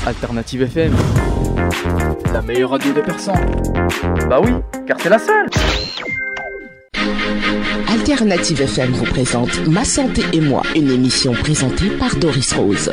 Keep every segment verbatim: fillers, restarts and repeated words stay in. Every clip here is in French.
Alternative F M, la meilleure radio des Persans. Bah oui, car c'est la seule. Alternative F M vous présente Ma Santé et Moi, une émission présentée par Doris Rose.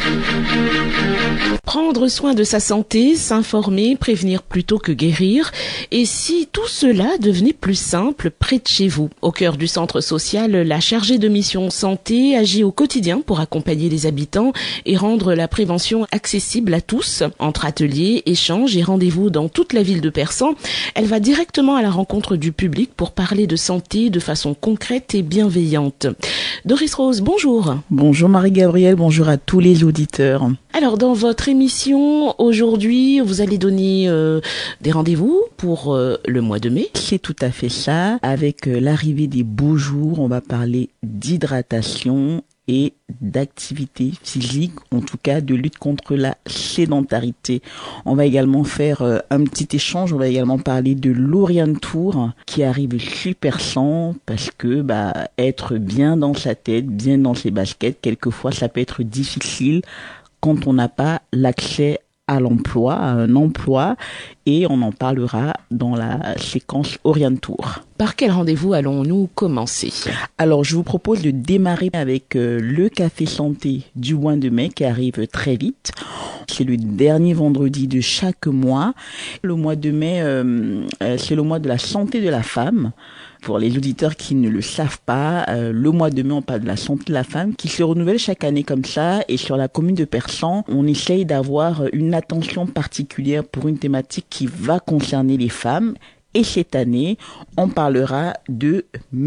Prendre soin de sa santé, s'informer, prévenir plutôt que guérir. Et si tout cela devenait plus simple près de chez vous? Au cœur du centre social, la chargée de mission santé agit au quotidien pour accompagner les habitants et rendre la prévention accessible à tous. Entre ateliers, échanges et rendez-vous dans toute la ville de Persan, elle va directement à la rencontre du public pour parler de santé de façon concrète et bienveillante. Doris Rose, bonjour. Bonjour Marie-Gabrielle, bonjour à tous les auditeurs. Alors, dans votre émission, aujourd'hui, vous allez donner euh, des rendez-vous pour euh, le mois de mai. C'est tout à fait ça. Avec euh, l'arrivée des beaux jours, on va parler d'hydratation et d'activité physique, en tout cas de lutte contre la sédentarité. On va également faire euh, un petit échange, on va également parler de l'Orient Tour qui arrive super sans parce que bah être bien dans sa tête, bien dans ses baskets, quelquefois ça peut être difficile quand on n'a pas l'accès à l'emploi, à un emploi, et on en parlera dans la séquence Orient Tour. Par quel rendez-vous allons-nous commencer? Alors, je vous propose de démarrer avec euh, le Café Santé du mois de mai qui arrive très vite. C'est le dernier vendredi de chaque mois. Le mois de mai, euh, euh, c'est le mois de la santé de la femme. Pour les auditeurs qui ne le savent pas, euh, le mois de mai, on parle de la santé de la femme qui se renouvelle chaque année comme ça. Et sur la commune de Persan, on essaye d'avoir une attention particulière pour une thématique qui va concerner les femmes. Et cette année, on parlera de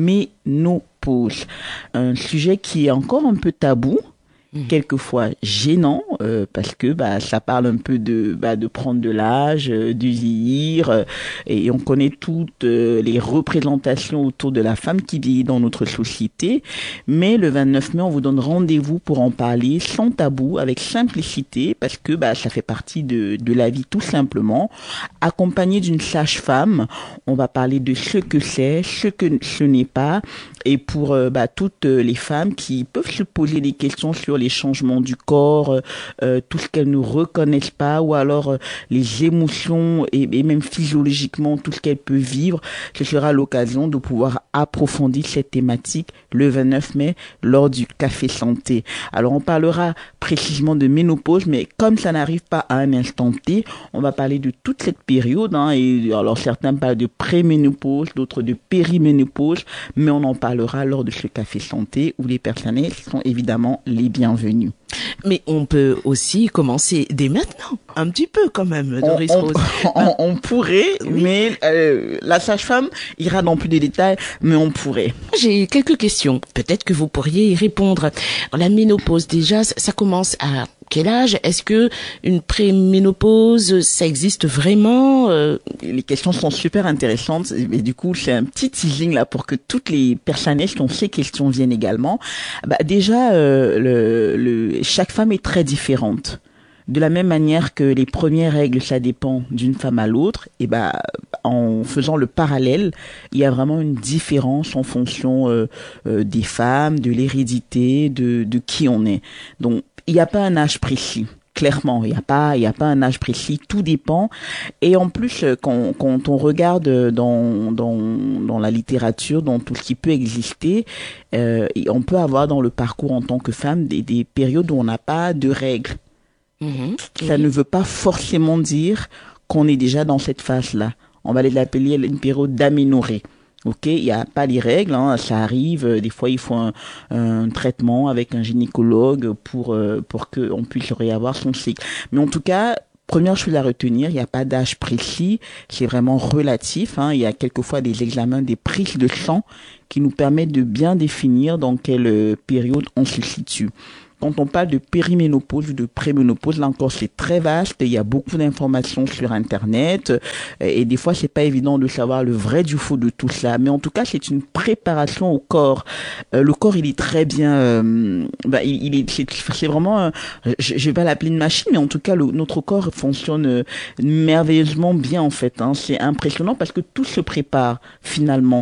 ménopause. Un sujet qui est encore un peu tabou. Quelquefois gênant euh, parce que bah ça parle un peu de bah de prendre de l'âge, euh, du vieillir euh, et on connaît toutes euh, les représentations autour de la femme qui vieillit dans notre société. Mais le vingt-neuf mai, on vous donne rendez-vous pour en parler sans tabou, avec simplicité, parce que bah ça fait partie de de la vie tout simplement. Accompagné d'une sage-femme, on va parler de ce que c'est, ce que ce n'est pas, et pour euh, bah toutes les femmes qui peuvent se poser des questions sur les les changements du corps, euh, tout ce qu'elles ne reconnaissent pas, ou alors euh, les émotions et, et même physiologiquement tout ce qu'elles peuvent vivre. Ce sera l'occasion de pouvoir approfondir cette thématique le vingt-neuf mai lors du Café Santé. Alors on parlera précisément de ménopause, mais comme ça n'arrive pas à un instant T, on va parler de toute cette période. Hein, et alors certains parlent de préménopause, d'autres de périménopause, mais on en parlera lors de ce Café Santé où les personnels sont évidemment les bienvenus. Venus. Mais on peut aussi commencer dès maintenant, un petit peu quand même, Doris on, Rose. On, on, on pourrait, oui. mais euh, la sage-femme ira dans plus de détails, mais on pourrait. J'ai quelques questions, peut-être que vous pourriez y répondre. La ménopause, déjà, ça commence à quel âge? Est-ce que une préménopause, ça existe vraiment? euh... Les questions sont super intéressantes, et du coup, c'est un petit teasing là pour que toutes les personnes qui ont ces questions viennent également. Bah, déjà, euh, le, le, chaque femme est très différente. De la même manière que les premières règles, ça dépend d'une femme à l'autre, et ben bah, en faisant le parallèle, il y a vraiment une différence en fonction euh, euh, des femmes, de l'hérédité, de, de qui on est. Donc il n'y a pas un âge précis. Clairement, il n'y a pas, il y a pas un âge précis. Tout dépend. Et en plus, quand, quand on regarde dans, dans, dans la littérature, dans tout ce qui peut exister, euh, on peut avoir dans le parcours en tant que femme des, des périodes où on n'a pas de règles. Mmh, ça mmh. ne veut pas forcément dire qu'on est déjà dans cette phase-là. On va l'appeler une période d'aménorrhée. Ok, il n'y a pas les règles, hein, ça arrive. Des fois, il faut un, un traitement avec un gynécologue pour euh, pour que on puisse réavoir son cycle. Mais en tout cas, première chose à retenir, il n'y a pas d'âge précis, c'est vraiment relatif. Hein. Il y a quelquefois des examens, des prises de sang qui nous permettent de bien définir dans quelle période on se situe. Quand on parle de périménopause ou de préménopause, là encore, c'est très vaste. Il y a beaucoup d'informations sur Internet. Et des fois, c'est pas évident de savoir le vrai du faux de tout ça. Mais en tout cas, c'est une préparation au corps. Euh, le corps, il est très bien... Euh, bah, il, il est, c'est, c'est vraiment... Euh, je, je vais pas l'appeler une machine, mais en tout cas, le, notre corps fonctionne euh, merveilleusement bien, en fait. Hein. C'est impressionnant parce que tout se prépare, finalement.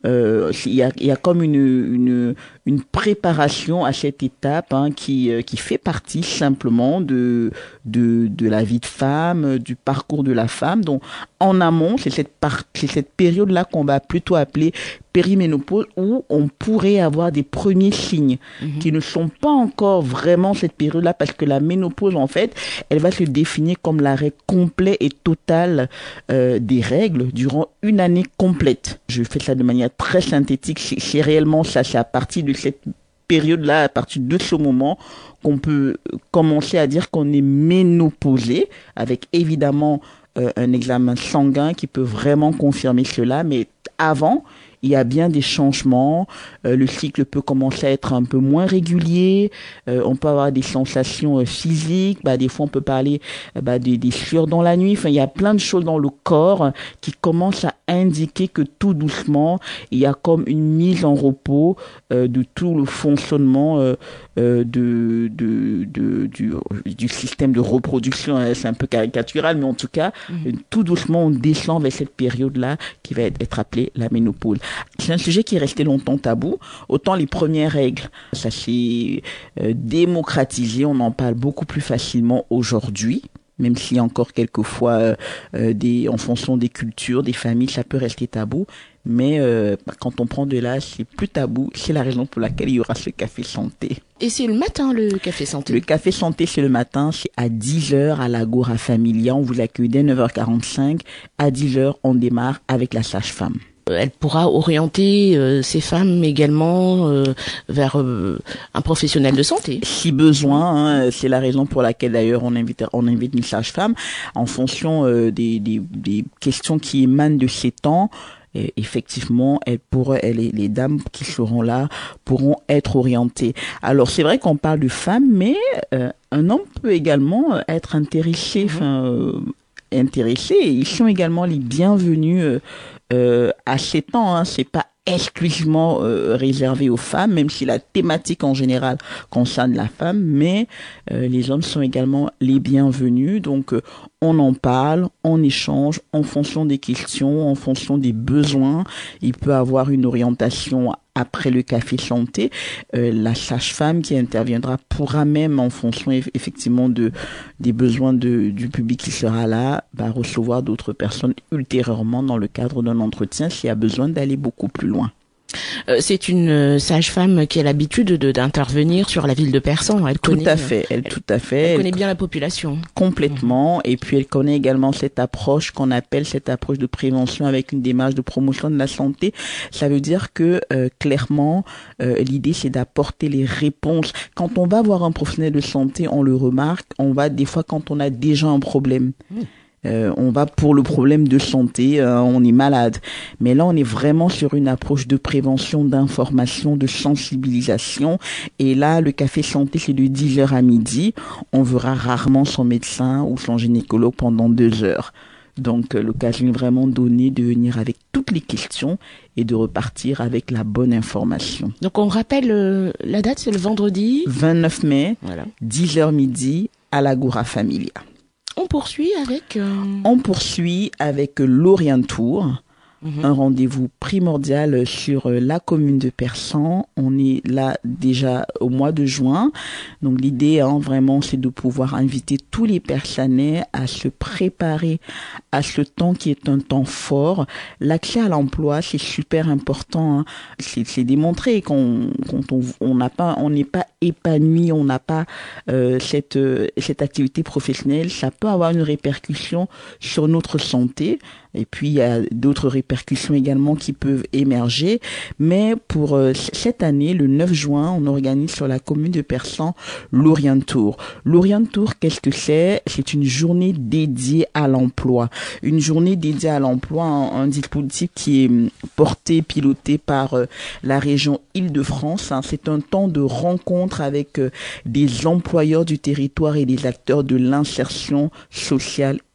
euh, il y a, il y a comme une, une, une préparation à cette étape hein, qui, qui fait partie simplement de, de, de la vie de femme, du parcours de la femme. Donc, en amont, c'est cette, par, c'est cette période-là qu'on va plutôt appeler périménopause, où on pourrait avoir des premiers signes mmh. qui ne sont pas encore vraiment cette période-là, parce que la ménopause, en fait, elle va se définir comme l'arrêt complet et total euh, des règles durant une année complète. Je fais ça de manière très synthétique. C'est, c'est réellement ça, c'est à partir de cette période-là, à partir de ce moment, qu'on peut commencer à dire qu'on est ménopausé, avec évidemment euh, un examen sanguin qui peut vraiment confirmer cela, mais avant, il y a bien des changements, euh, le cycle peut commencer à être un peu moins régulier, euh, on peut avoir des sensations euh, physiques, bah, des fois on peut parler euh, bah, des, des sueurs dans la nuit, enfin il y a plein de choses dans le corps euh, qui commencent à indiquer que tout doucement, il y a comme une mise en repos euh, de tout le fonctionnement euh, euh, de, de, de, du, du système de reproduction, hein, c'est un peu caricatural, mais en tout cas, mmh. euh, tout doucement on descend vers cette période-là qui va être, être appelée la ménopause. C'est un sujet qui est resté longtemps tabou. Autant les premières règles, ça s'est euh, démocratisé, on en parle beaucoup plus facilement aujourd'hui, même s'il y a encore quelquefois, euh, euh, des, en fonction des cultures, des familles, ça peut rester tabou. Mais euh, quand on prend de l'âge, c'est plus tabou. C'est la raison pour laquelle il y aura ce café santé. Et c'est le matin, le café santé? Le café santé, c'est le matin, c'est à dix heures à l'Agora Familia. On vous accueille dès neuf heures quarante-cinq. À dix heures, on démarre avec la sage-femme. Elle pourra orienter euh, ces femmes également euh, vers euh, un professionnel de santé. Si besoin, hein, c'est la raison pour laquelle d'ailleurs on invite on invite une sage-femme en fonction euh, des, des des questions qui émanent de ces temps. Et effectivement, elles pourraient, elles, les dames qui seront là pourront être orientées. Alors c'est vrai qu'on parle de femmes, mais euh, un homme peut également être intéressé, enfin euh, intéressé. Ils sont également les bienvenus. Euh, Euh, à ces temps, hein, c'est pas exclusivement euh, réservé aux femmes, même si la thématique en général concerne la femme, mais euh, les hommes sont également les bienvenus. Donc euh, on en parle, on échange en fonction des questions, en fonction des besoins. Il peut avoir une orientation après le café santé. Euh, la sage-femme qui interviendra pourra même, en fonction effectivement de des besoins de, du public qui sera là, va recevoir d'autres personnes ultérieurement dans le cadre d'un entretien s'il y a besoin d'aller beaucoup plus loin. Euh, c'est une sage-femme qui a l'habitude de, d'intervenir sur la ville de Persan. Elle tout connaît, à fait, elle, elle tout à fait. Elle, elle connaît elle, bien la population. Complètement. Mmh. Et puis elle connaît également cette approche qu'on appelle cette approche de prévention avec une démarche de promotion de la santé. Ça veut dire que euh, clairement, euh, l'idée c'est d'apporter les réponses. Quand on va voir un professionnel de santé, on le remarque. On va des fois quand on a déjà un problème. Mmh. Euh, on va pour le problème de santé, euh, on est malade. Mais là, on est vraiment sur une approche de prévention, d'information, de sensibilisation. Et là, le café santé, c'est de dix heures à midi. On verra rarement son médecin ou son gynécologue pendant deux heures. Donc, euh, l'occasion est vraiment donnée de venir avec toutes les questions et de repartir avec la bonne information. Donc, on rappelle euh, la date, c'est le vendredi vingt-neuf mai, voilà. dix heures midi, à l'Agora Familia. On poursuit avec... Euh... On poursuit avec l'Orient Tour, mmh. un rendez-vous primordial sur la commune de Persan. On est là déjà au mois de juin. Donc l'idée, hein, vraiment, c'est de pouvoir inviter tous les Persanais à se préparer à ce temps qui est un temps fort. L'accès à l'emploi, c'est super important. Hein. C'est, c'est démontré qu'on, quand on on n'a pas, on n'est pas épanoui, on n'a pas euh, cette euh, cette activité professionnelle, ça peut avoir une répercussion sur notre santé. Et puis il y a d'autres répercussions également qui peuvent émerger. Mais pour euh, cette année, le neuf juin, on organise sur la commune de Persan l'Orient Tour. L'Orient Tour, qu'est-ce que c'est? C'est une journée dédiée à l'emploi. Une journée dédiée à l'emploi, un, un dispositif qui est porté, piloté par euh, la région Île-de-France. Hein. C'est un temps de rencontre avec euh, des employeurs du territoire et des acteurs de l'insertion sociale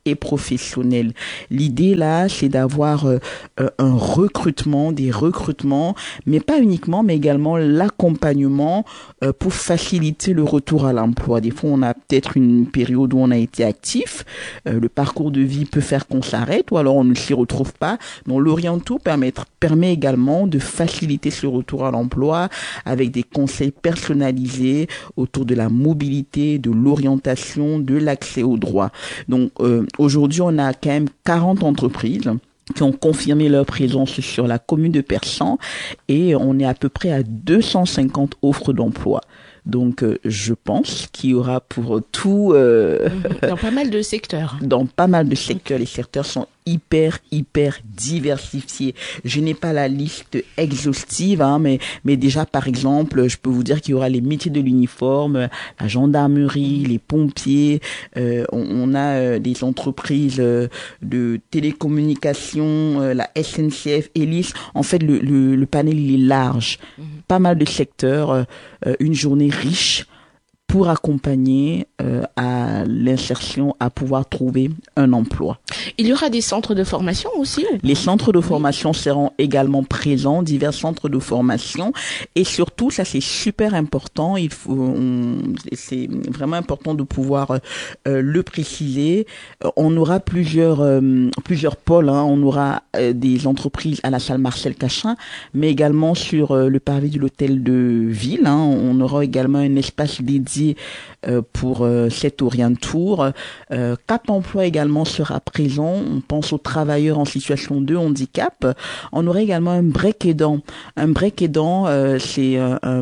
et professionnelle. L'idée là, c'est d'avoir euh, un recrutement, des recrutements, mais pas uniquement, mais également l'accompagnement euh, pour faciliter le retour à l'emploi. Des fois, on a peut-être une période où on a été actif, euh, le parcours de vie peut faire qu'on s'arrête, ou alors on ne s'y retrouve pas. Donc l'Orientour permet, permet également de faciliter ce retour à l'emploi avec des conseils personnalisés autour de la mobilité, de l'orientation, de l'accès aux droits. Donc euh, aujourd'hui, on a quand même quarante entreprises qui ont confirmé leur présence sur la commune de Persan et on est à peu près à deux cent cinquante offres d'emploi. Donc, euh, je pense qu'il y aura pour tout... Euh, dans pas mal de secteurs. Dans pas mal de secteurs. Les secteurs sont hyper, hyper diversifiés. Je n'ai pas la liste exhaustive, hein, mais, mais déjà, par exemple, je peux vous dire qu'il y aura les métiers de l'uniforme, la gendarmerie, les pompiers. Euh, on, on a euh, des entreprises euh, de télécommunications, euh, la S N C F, Elis. En fait, le, le, le panel, il est large. Mm-hmm. Pas mal de secteurs, euh, une journée riche pour accompagner euh, à l'insertion, à pouvoir trouver un emploi. Il y aura des centres de formation aussi ou... Les centres de formation seront également présents, divers centres de formation, et surtout, ça c'est super important, il faut, on, c'est vraiment important de pouvoir euh, le préciser. On aura plusieurs euh, plusieurs pôles, hein. On aura euh, des entreprises à la salle Marcel Cachin, mais également sur euh, le pavé de l'hôtel de ville. Hein. On aura également un espace dédié Euh, pour euh, cet Orientour. Euh, Cap Emploi également sera présent. On pense aux travailleurs en situation de handicap. On aura également un break aidant. Un break aidant, euh, c'est un, un,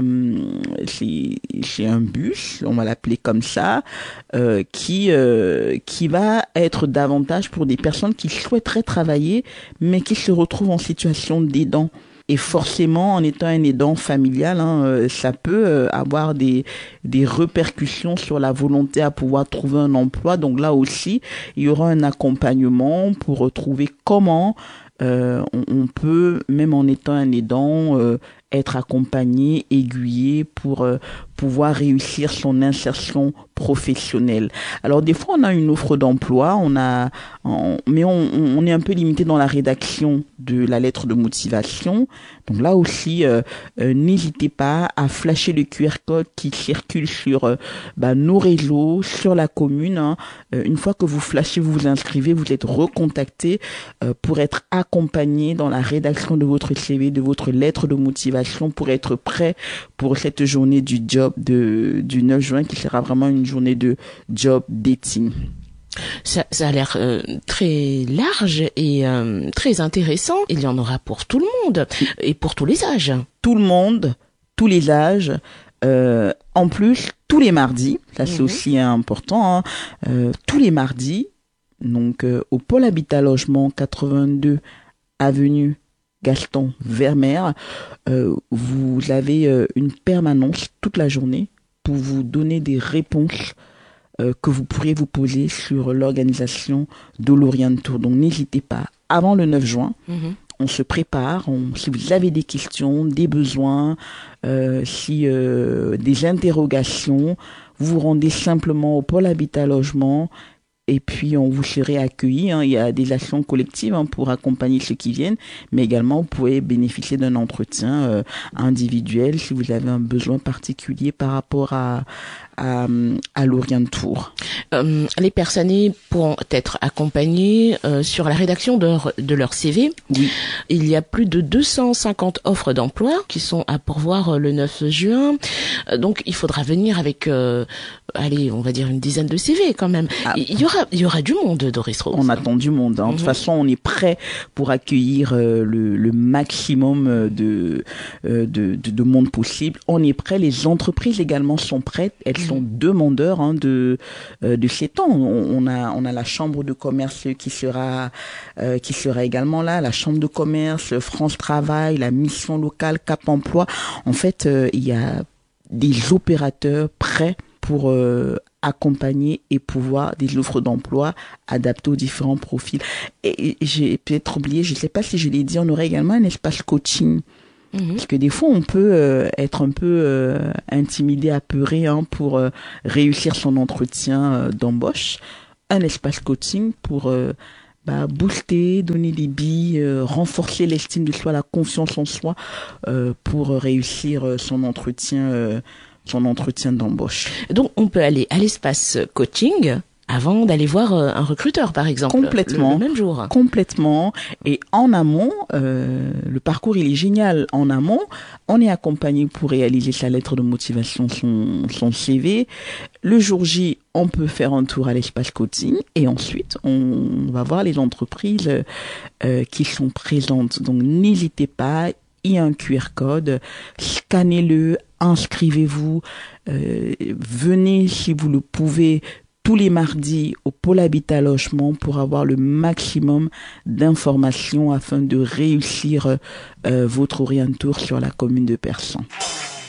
c'est, c'est un bus, on va l'appeler comme ça, euh, qui euh, qui va être davantage pour des personnes qui souhaiteraient travailler, mais qui se retrouvent en situation d'aidant. Et forcément, en étant un aidant familial, hein, ça peut avoir des des répercussions sur la volonté à pouvoir trouver un emploi. Donc là aussi, il y aura un accompagnement pour retrouver comment euh, on, on peut, même en étant un aidant, euh, être accompagné, aiguillé pour euh, pouvoir réussir son insertion professionnelle. Alors des fois on a une offre d'emploi, on a, on, mais on, on est un peu limité dans la rédaction de la lettre de motivation. Donc là aussi, euh, euh, n'hésitez pas à flasher le Q R code qui circule sur euh, bah, nos réseaux, sur la commune. Hein. Euh, une fois que vous flashez, vous vous inscrivez, vous êtes recontacté euh, pour être accompagné dans la rédaction de votre C V, de votre lettre de motivation, pour être prêt pour cette journée du job de, du neuf juin qui sera vraiment une journée de job dating. Ça, ça a l'air euh, très large et euh, très intéressant. Il y en aura pour tout le monde et pour tous les âges. Tout le monde, tous les âges. Euh, en plus, tous les mardis, ça c'est mmh. aussi important, hein, euh, tous les mardis, donc euh, au pôle Habitat Logement quatre-vingt-deux avenue Gaston Vermeer, euh, vous avez euh, une permanence toute la journée pour vous donner des réponses euh, que vous pourriez vous poser sur l'organisation de l'Orientour. Donc n'hésitez pas, avant le neuf juin, mmh. on se prépare, on, si vous avez des questions, des besoins, euh, si euh, des interrogations, vous vous rendez simplement au pôle Habitat Logement. Et puis, on vous serez accueillis. Hein. Il y a des actions collectives hein, pour accompagner ceux qui viennent, mais également, vous pouvez bénéficier d'un entretien euh, individuel si vous avez un besoin particulier par rapport à, à, à l'Orientour. Euh, les personnes pourront être accompagnées euh, sur la rédaction de leur, de leur C V. Oui. Il y a plus de deux cent cinquante offres d'emploi qui sont à pourvoir le neuf juin. Euh, donc, il faudra venir avec, euh, allez, on va dire une dizaine de C V quand même. Ah. Il y aura Il y aura du monde, Doris Rose. On attend du monde. Hein. De toute mmh. façon, on est prêt pour accueillir euh, le, le maximum de, euh, de, de, de monde possible. On est prêt. Les entreprises également sont prêtes. Elles mmh. sont demandeurs hein, de, euh, de ces temps. On, on, a, on a la chambre de commerce qui sera, euh, qui sera également là. La chambre de commerce, France Travail, la mission locale, Cap Emploi. En fait, euh, il y a des opérateurs prêts pour euh, accompagner et pouvoir des offres d'emploi adaptées aux différents profils. Et, et j'ai peut-être oublié, je ne sais pas si je l'ai dit, on aurait également un espace coaching. Mmh. Parce que des fois, on peut euh, être un peu euh, intimidé, apeuré hein, pour euh, réussir son entretien euh, d'embauche. un espace coaching pour euh, bah, booster, donner des billes, euh, renforcer l'estime de soi, la confiance en soi euh, pour réussir son entretien, euh, son entretien d'embauche. Donc on peut aller à l'espace coaching avant d'aller voir un recruteur, par exemple. Complètement. Le, le même jour. Complètement. Et en amont, euh, le parcours, il est génial. En amont, on est accompagné pour réaliser sa lettre de motivation, son, son C V. Le jour J, on peut faire un tour à l'espace coaching et ensuite, on va voir les entreprises euh, qui sont présentes. Donc, n'hésitez pas. Il y a un Q R code. Scannez-le. Inscrivez-vous. Euh, venez, si vous le pouvez, tous les mardis au pôle Habitat Logement pour avoir le maximum d'informations afin de réussir euh, votre orientour sur la commune de Persan.